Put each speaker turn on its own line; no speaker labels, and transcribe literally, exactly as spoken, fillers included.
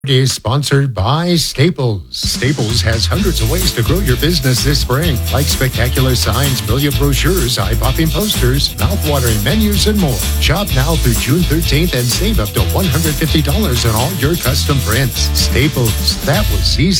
Is sponsored by Staples. Staples has hundreds of ways to grow your business this spring, like spectacular signs, brilliant brochures, eye-popping posters, mouth-watering menus, and more. Shop now through June thirteenth and save up to one hundred fifty dollars on all your custom prints. Staples. That was easy.